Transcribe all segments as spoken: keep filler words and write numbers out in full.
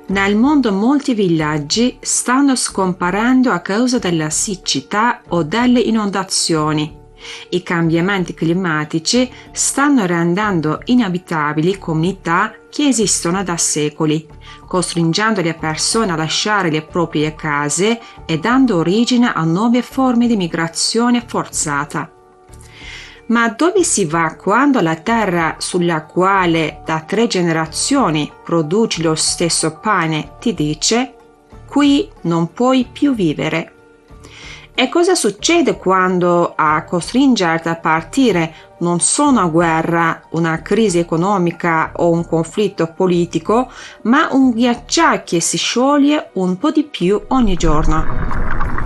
Nel mondo molti villaggi stanno scomparendo a causa della siccità o delle inondazioni. I cambiamenti climatici stanno rendendo inabitabili comunità che esistono da secoli, costringendo le persone a lasciare le proprie case e dando origine a nuove forme di migrazione forzata. Ma dove si va quando la terra sulla quale da tre generazioni produci lo stesso pane ti dice «qui non puoi più vivere»? E cosa succede quando a costringerti a partire non sono una guerra, una crisi economica o un conflitto politico, ma un ghiacciaio che si scioglie un po' di più ogni giorno?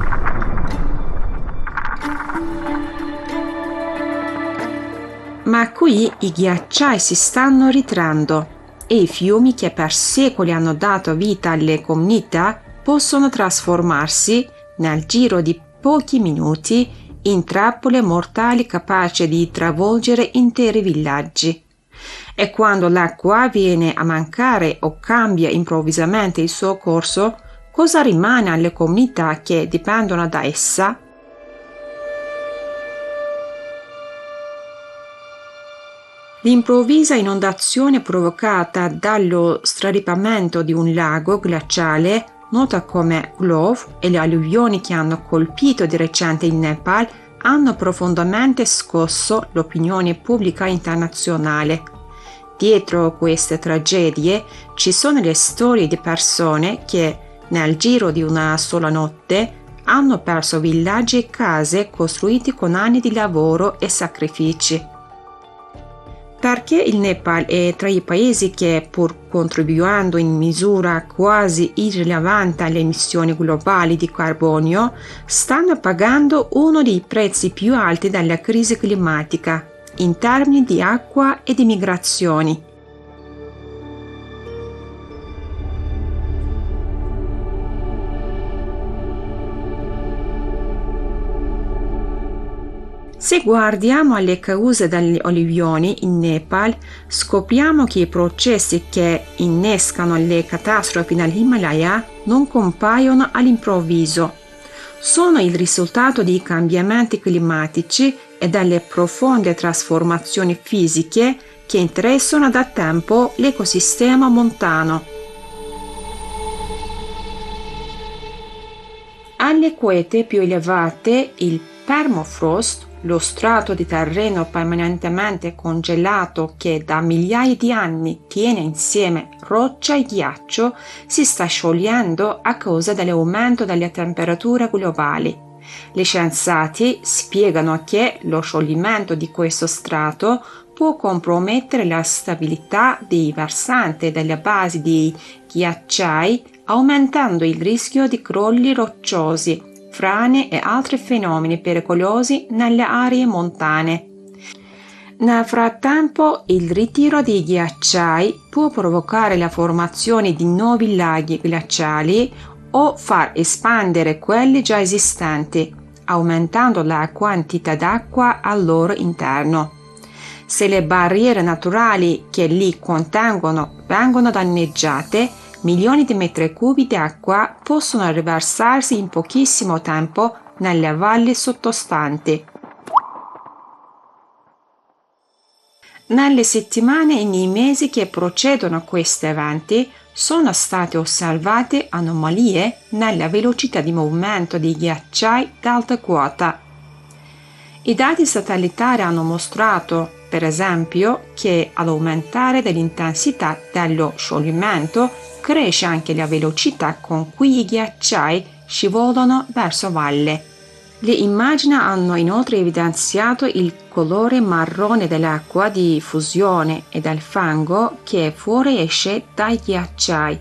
Ma qui i ghiacciai si stanno ritrando e i fiumi che per secoli hanno dato vita alle comunità possono trasformarsi, nel giro di pochi minuti, in trappole mortali capaci di travolgere interi villaggi. E quando l'acqua viene a mancare o cambia improvvisamente il suo corso, cosa rimane alle comunità che dipendono da essa? L'improvvisa inondazione provocata dallo straripamento di un lago glaciale, nota come Glove, e le alluvioni che hanno colpito di recente il Nepal hanno profondamente scosso l'opinione pubblica internazionale. Dietro queste tragedie ci sono le storie di persone che, nel giro di una sola notte, hanno perso villaggi e case costruiti con anni di lavoro e sacrifici. Perché il Nepal è tra i paesi che, pur contribuendo in misura quasi irrilevante alle emissioni globali di carbonio, stanno pagando uno dei prezzi più alti della crisi climatica, in termini di acqua e di migrazioni. Se guardiamo alle cause delle alluvioni in Nepal, scopriamo che i processi che innescano le catastrofi nell'Himalaya non compaiono all'improvviso. Sono il risultato di cambiamenti climatici e delle profonde trasformazioni fisiche che interessano da tempo l'ecosistema montano. Alle quote più elevate, il permafrost, lo strato di terreno permanentemente congelato che da migliaia di anni tiene insieme roccia e ghiaccio, si sta sciogliendo a causa dell'aumento delle temperature globali. Gli scienziati spiegano che lo scioglimento di questo strato può compromettere la stabilità dei versanti e delle basi dei ghiacciai, aumentando il rischio di crolli rocciosi, frane e altri fenomeni pericolosi nelle aree montane. Nel frattempo, il ritiro dei ghiacciai può provocare la formazione di nuovi laghi glaciali o far espandere quelli già esistenti, aumentando la quantità d'acqua al loro interno. Se le barriere naturali che li contengono vengono danneggiate, milioni di metri cubi di acqua possono riversarsi in pochissimo tempo nelle valli sottostanti. Nelle settimane e nei mesi che precedono questi eventi sono state osservate anomalie nella velocità di movimento dei ghiacciai d'alta quota. I dati satellitari hanno mostrato, per esempio, che all'aumentare dell'intensità dello scioglimento cresce anche la velocità con cui i ghiacciai scivolano verso valle. Le immagini hanno inoltre evidenziato il colore marrone dell'acqua di fusione e del fango che fuoriesce dai ghiacciai,